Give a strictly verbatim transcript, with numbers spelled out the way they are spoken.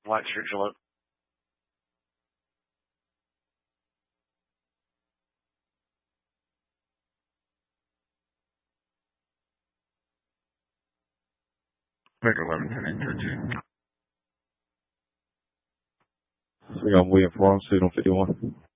White Street Jalop. Victor eleven ten eight thirteen. So we got William Farm, signal fifty-one.